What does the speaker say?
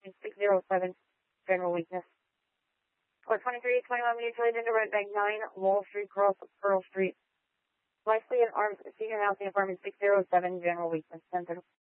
apartment 607, general weakness. Or 2321 mutually into Red Bank 9, Wall Street, cross Pearl Street. Likely in arms, senior housing apartment 607, general weakness, sensitive.